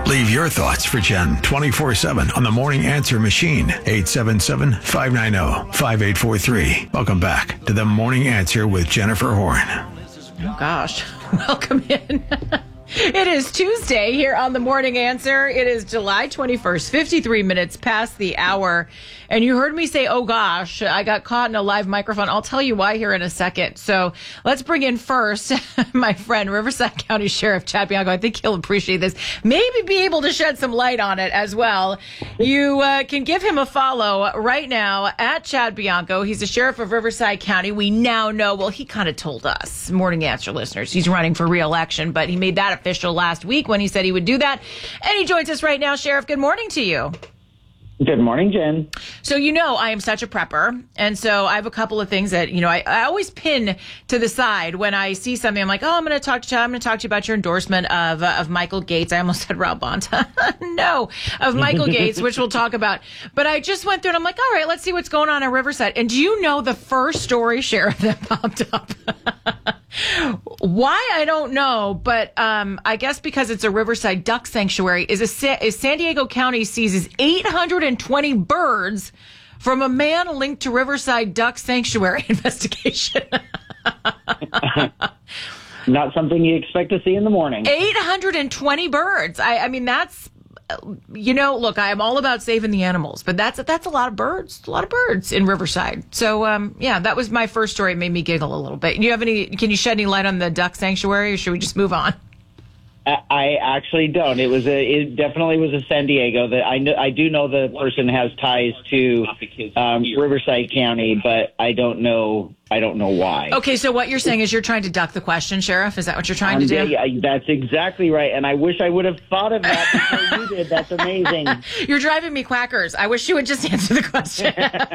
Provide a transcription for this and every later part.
Leave your thoughts for Jen 24/7 on the Morning Answer machine, 877-590-5843. Welcome back to the Morning Answer with Jennifer Horn. Oh, gosh. Welcome in. It is Tuesday here on the Morning Answer. It is July 21st, 53 minutes past the hour. And you heard me say, oh, gosh, I got caught in a live microphone. I'll tell you why here in a second. So let's bring in first my friend, Riverside County Sheriff Chad Bianco. I think he'll appreciate this. Maybe be able to shed some light on it as well. You can give him a follow right now at Chad Bianco. He's the sheriff of Riverside County. We now know, well, he kind of told us, Morning Answer listeners, he's running for re-election, but he made that official last week when he said he would do that. And he joins us right now. Sheriff, good morning to you. Good morning, Jen. So, I am such a prepper. And so I have a couple of things that, I always pin to the side when I see something. I'm like, oh, I'm going to talk to Chad. I'm going to talk to you about your endorsement of Michael Gates. I almost said Rob Bonta. No, of Michael Gates, which we'll talk about. But I just went through and I'm like, all right, let's see what's going on in Riverside. And do you know the first story, Sheriff, that popped up? Why, I don't know, but I guess because it's a Riverside Duck Sanctuary, is San Diego County seizes 820 birds from a man linked to Riverside Duck Sanctuary investigation. Not something you expect to see in the morning. 820 birds. I mean, that's... look, I am all about saving the animals, but that's a lot of birds, in Riverside. So, that was my first story. It made me giggle a little bit. Can you shed any light on the duck sanctuary, or should we just move on? I actually don't. It definitely was a San Diego. That I do know the person has ties to Riverside County, but I don't know why. Okay, so what you're saying is you're trying to duck the question, Sheriff? Is that what you're trying to do? Yeah, that's exactly right. And I wish I would have thought of that before you did. That's amazing. You're driving me quackers. I wish you would just answer the question.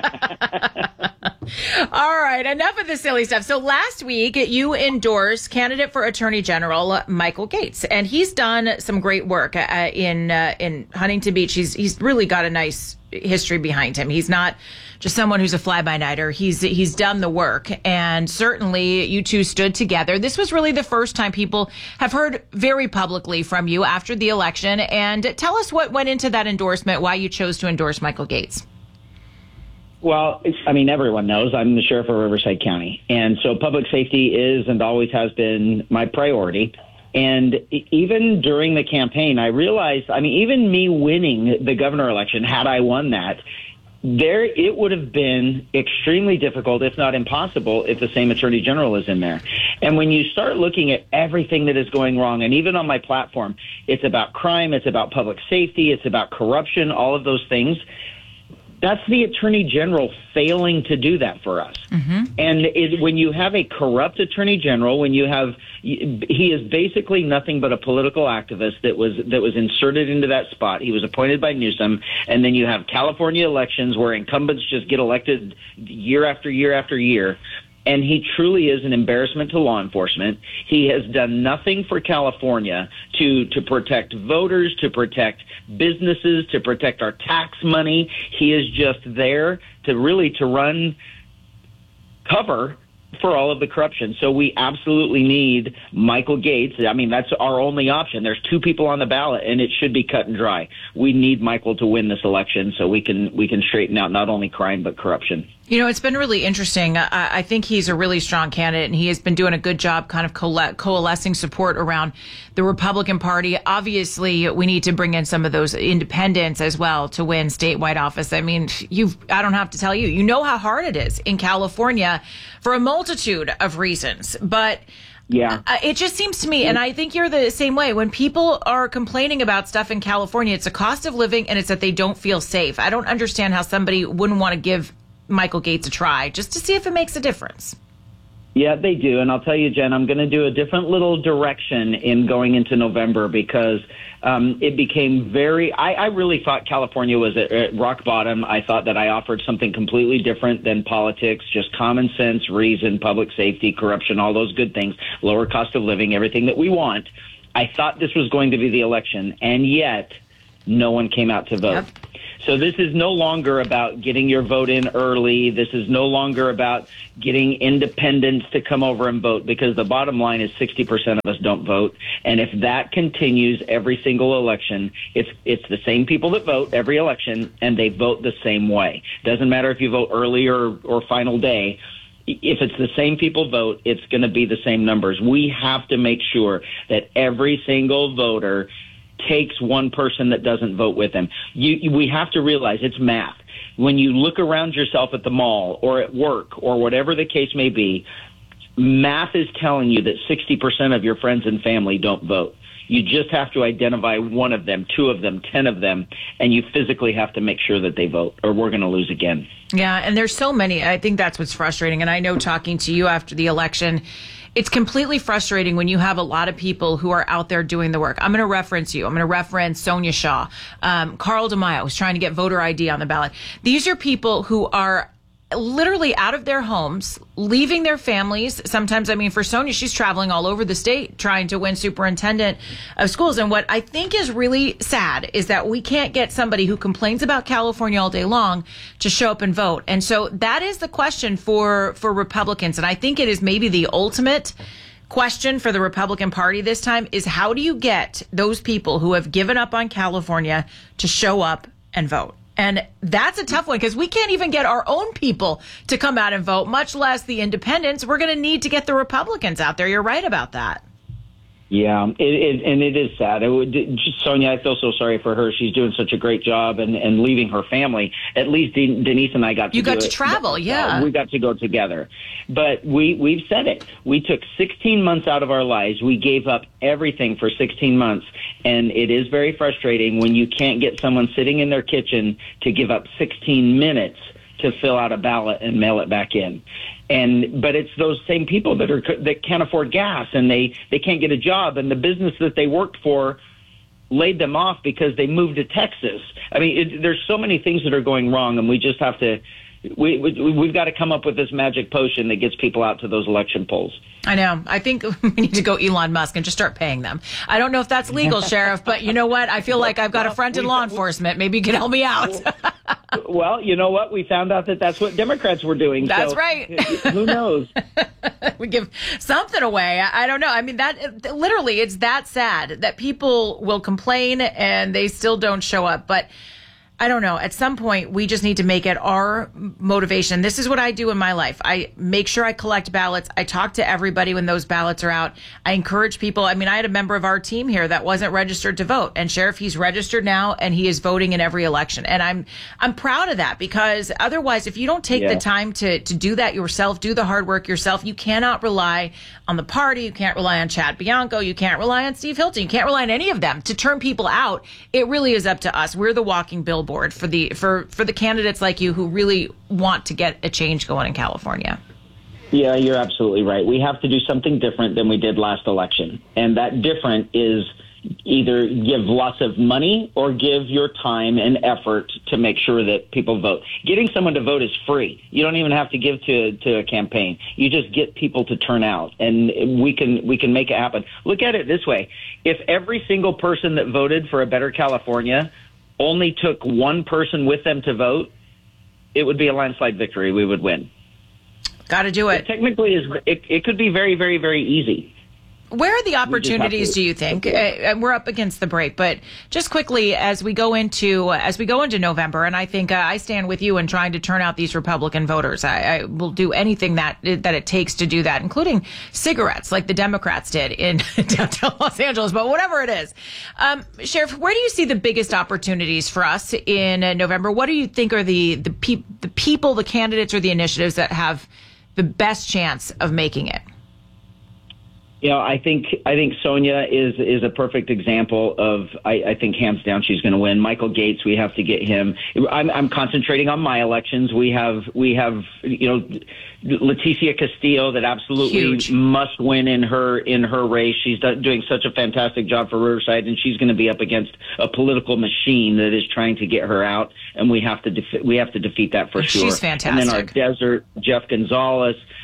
All right, enough of the silly stuff. So last week, you endorsed candidate for Attorney General Michael Gates, and he's done some great work in Huntington Beach. He's really got a nice history behind him. He's not just someone who's a fly-by-nighter. He's done the work, and certainly you two stood together. This was really the first time people have heard very publicly from you after the election. And tell us what went into that endorsement, why you chose to endorse Michael Gates. Well, everyone knows I'm the sheriff of Riverside County, and so public safety is and always has been my priority. And even during the campaign, I realized, even me winning the governor election, had I won that, it would have been extremely difficult, if not impossible, if the same attorney general is in there. And when you start looking at everything that is going wrong, and even on my platform, it's about crime, it's about public safety, it's about corruption, all of those things. That's the attorney general failing to do that for us. Mm-hmm. And when you have a corrupt attorney general, he is basically nothing but a political activist that was inserted into that spot. He was appointed by Newsom, and then you have California elections where incumbents just get elected year after year after year. And he truly is an embarrassment to law enforcement. He has done nothing for California to protect voters, to protect businesses, to protect our tax money. He is just there to run cover for all of the corruption. So we absolutely need Michael Gates. That's our only option. There's two people on the ballot, and it should be cut and dry. We need Michael to win this election so we can straighten out not only crime but corruption. It's been really interesting. I think he's a really strong candidate, and he has been doing a good job kind of coalescing support around the Republican Party. Obviously, we need to bring in some of those independents as well to win statewide office. I don't have to tell you. You know how hard it is in California for a multitude of reasons. But yeah, it just seems to me, and I think you're the same way, when people are complaining about stuff in California, it's a cost of living and it's that they don't feel safe. I don't understand how somebody wouldn't want to give Michael Gates a try just to see if it makes a difference. Yeah, they do. And I'll tell you, Jen, I'm going to do a different little direction in going into November because it became I really thought California was at rock bottom. I thought that I offered something completely different than politics, just common sense, reason, public safety, corruption, all those good things, lower cost of living, everything that we want. I thought this was going to be the election. And yet no one came out to vote. Yep. So this is no longer about getting your vote in early. This is no longer about getting independents to come over and vote, because the bottom line is 60% of us don't vote. And if that continues every single election, it's the same people that vote every election, and they vote the same way. Doesn't matter if you vote early or final day. If it's the same people vote, it's going to be the same numbers. We have to make sure that every single voter takes one person that doesn't vote with them. We have to realize it's math. When you look around yourself at the mall or at work or whatever the case may be, math is telling you that 60% of your friends and family don't vote. You just have to identify one of them, 2 of them, 10 of them, and you physically have to make sure that they vote, or we're going to lose again. Yeah, and there's so many. I think that's what's frustrating. And I know, talking to you after the election, it's completely frustrating when you have a lot of people who are out there doing the work. I'm going to reference you. I'm going to reference Sonia Shaw, Carl DeMaio, who's trying to get voter ID on the ballot. These are people who are literally out of their homes, leaving their families. Sometimes, I mean, for Sonia, she's traveling all over the state trying to win superintendent of schools. And what I think is really sad is that we can't get somebody who complains about California all day long to show up and vote. And so that is the question for Republicans. And I think it is maybe the ultimate question for the Republican Party this time, is how do you get those people who have given up on California to show up and vote? And that's a tough one, because we can't even get our own people to come out and vote, much less the independents. We're going to need to get the Republicans out there. You're right about that. Yeah, and it is sad. Sonia, I feel so sorry for her. She's doing such a great job and leaving her family. At least Denise and I got to You got to travel, yeah. We got to go together. But we've said it. We took 16 months out of our lives. We gave up everything for 16 months. And it is very frustrating when you can't get someone sitting in their kitchen to give up 16 minutes to fill out a ballot and mail it back in. But it's those same people that can't afford gas, and they can't get a job, and the business that they worked for laid them off because they moved to Texas. I mean, there's so many things that are going wrong, and we just have to. We've got to come up with this magic potion that gets people out to those election polls. I know. I think we need to go Elon Musk and just start paying them. I don't know if that's legal, Sheriff, but you know what? I feel like I've got a friend in law enforcement. Maybe you can help me out. Well, you know what? We found out that that's what Democrats were doing. That's so right. Who knows? We give something away. I don't know. I mean, that literally, it's that sad that people will complain and they still don't show up. But I don't know. At some point, we just need to make it our motivation. This is what I do in my life. I make sure I collect ballots. I talk to everybody when those ballots are out. I encourage people. I mean, I had a member of our team here that wasn't registered to vote. And Sheriff, he's registered now, and he is voting in every election. And I'm proud of that, because otherwise, if you don't take the time to do that yourself, do the hard work yourself, you cannot rely on the party. You can't rely on Chad Bianco. You can't rely on Steve Hilton. You can't rely on any of them to turn people out. It really is up to us. We're the walking billboard for the candidates like you who really want to get a change going in California. Yeah, you're absolutely right. We have to do something different than we did last election. And that different is either give lots of money or give your time and effort to make sure that people vote. Getting someone to vote is free. You don't even have to give to a campaign. You just get people to turn out, and we can make it happen. Look at it this way. If every single person that voted for a better California only took one person with them to vote, it would be a landslide victory. We would win. Got to do it. Technically, it could be very, very, very easy. Where are the opportunities, do you think? We're up against the break, but just quickly, as we go into November, and I think I stand with you in trying to turn out these Republican voters. I will do anything that it takes to do that, including cigarettes, like the Democrats did in downtown Los Angeles. But whatever it is, Sheriff, where do you see the biggest opportunities for us in November? What do you think are the people, the candidates, or the initiatives that have the best chance of making it? You know, I think Sonia is a perfect example of. I think hands down she's going to win. Michael Gates, we have to get him. I'm concentrating on my elections. We have Leticia Castillo that absolutely Huge. Must win in her race. She's doing such a fantastic job for Riverside, and she's going to be up against a political machine that is trying to get her out, and we have to defeat that for sure. She's fantastic. And then our desert, Jeff Gonzalez.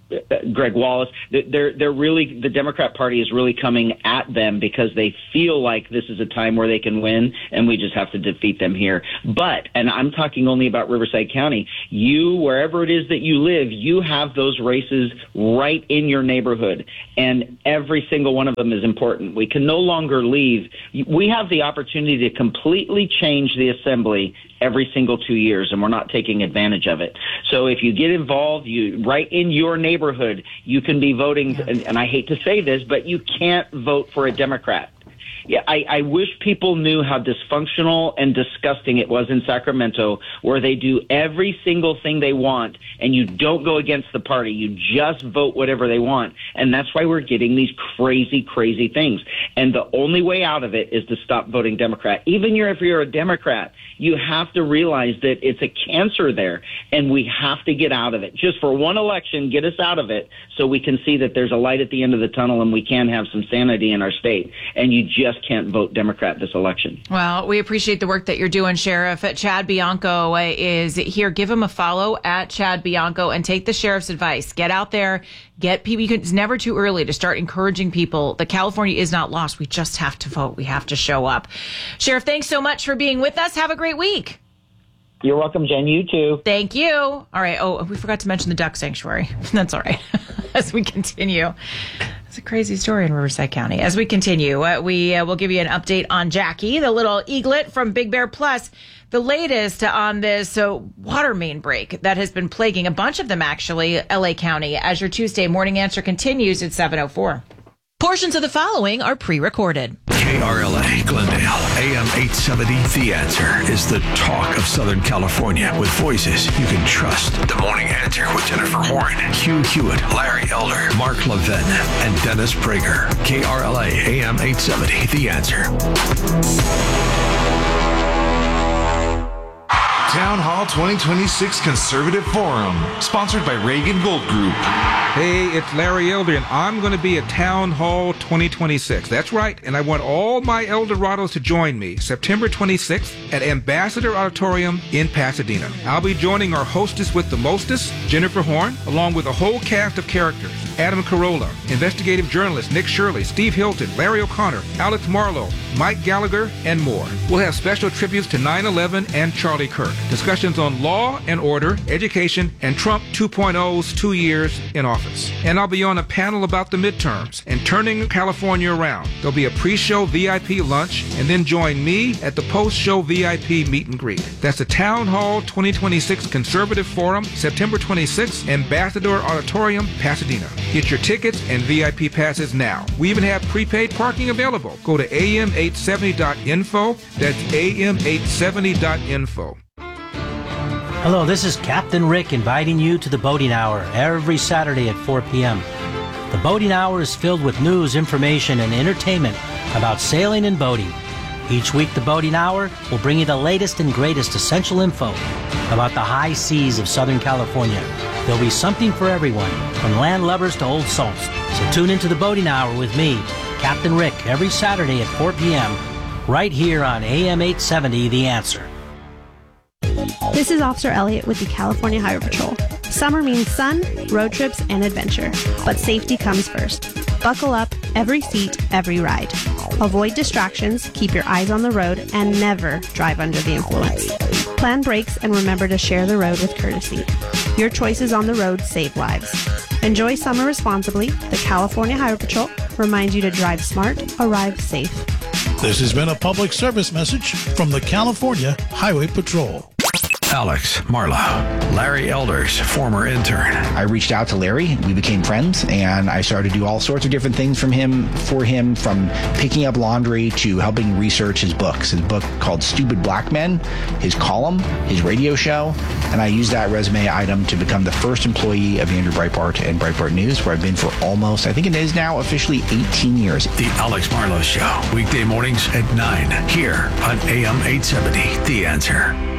Greg Wallace, they're really, the Democrat Party is really coming at them because they feel like this is a time where they can win, and we just have to defeat them here. But, and I'm talking only about Riverside County, you, wherever it is that you live, you have those races right in your neighborhood, and every single one of them is important. We can no longer leave. We have the opportunity to completely change the assembly every single 2 years, and we're not taking advantage of it. So if you get involved, you right in your neighborhood, you can be voting, and I hate to say this, but you can't vote for a Democrat. Yeah, I wish people knew how dysfunctional and disgusting it was in Sacramento, where they do every single thing they want, and you don't go against the party. You just vote whatever they want. And that's why we're getting these crazy, crazy things. And the only way out of it is to stop voting Democrat. Even if you're a Democrat, you have to realize that it's a cancer there, and we have to get out of it. Just for one election, get us out of it so we can see that there's a light at the end of the tunnel and we can have some sanity in our state. And you just can't vote Democrat this election. Well, we appreciate the work that you're doing, Sheriff. Chad Bianco is here. Give him a follow at Chad Bianco and take the sheriff's advice. Get out there, get people. It's never too early to start encouraging people that California is not lost. We just have to vote. We have to show up. Sheriff, thanks so much for being with us. Have a great week. You're welcome, Jen. You too. Thank you. All right. Oh, we forgot to mention the duck sanctuary. That's all right. As we continue. It's a crazy story in Riverside County. As we continue, we will give you an update on Jackie, the little eaglet from Big Bear Plus. The latest on this water main break that has been plaguing a bunch of them, actually, LA County. As your Tuesday morning answer continues at 7:04. Portions of the following are pre-recorded. KRLA, Glendale, AM 870, The Answer is the talk of Southern California with voices you can trust. The Morning Answer with Jennifer Horn, Hugh Hewitt, Larry Elder, Mark Levin, and Dennis Prager. KRLA, AM 870, The Answer. Town Hall 2026 Conservative Forum, sponsored by Reagan Gold Group. Hey, it's Larry Elder, and I'm going to be at Town Hall 2026. That's right, and I want all my Eldorados to join me September 26th at Ambassador Auditorium in Pasadena. I'll be joining our hostess with the mostest, Jennifer Horn, along with a whole cast of characters. Adam Carolla, investigative journalist Nick Shirley, Steve Hilton, Larry O'Connor, Alex Marlowe, Mike Gallagher, and more. We'll have special tributes to 9/11 and Charlie Kirk. Discussions on law and order, education, and Trump 2.0's 2 years in office. And I'll be on a panel about the midterms and turning California around. There'll be a pre-show VIP lunch, and then join me at the post-show VIP meet and greet. That's the Town Hall 2026 Conservative Forum, September 26th, Ambassador Auditorium, Pasadena. Get your tickets and VIP passes now. We even have prepaid parking available. Go to am870.info. That's am870.info. Hello, this is Captain Rick inviting you to the Boating Hour every Saturday at 4 p.m. The Boating Hour is filled with news, information, and entertainment about sailing and boating. Each week, the Boating Hour will bring you the latest and greatest essential info about the high seas of Southern California. There'll be something for everyone, from land lovers to old salts. So tune into the Boating Hour with me, Captain Rick, every Saturday at 4 p.m., right here on AM 870, The Answer. This is Officer Elliott with the California Highway Patrol. Summer means sun, road trips, and adventure. But safety comes first. Buckle up, every seat, every ride. Avoid distractions, keep your eyes on the road, and never drive under the influence. Plan brakes and remember to share the road with courtesy. Your choices on the road save lives. Enjoy summer responsibly. The California Highway Patrol reminds you to drive smart, arrive safe. This has been a public service message from the California Highway Patrol. Alex Marlowe, Larry Elder's former intern. I reached out to Larry. We became friends, and I started to do all sorts of different things for him, from picking up laundry to helping research his books. His book called Stupid Black Men, his column, his radio show, and I used that resume item to become the first employee of Andrew Breitbart and Breitbart News, where I've been for almost, I think it is now officially 18 years. The Alex Marlowe Show, weekday mornings at 9, here on AM 870, The Answer.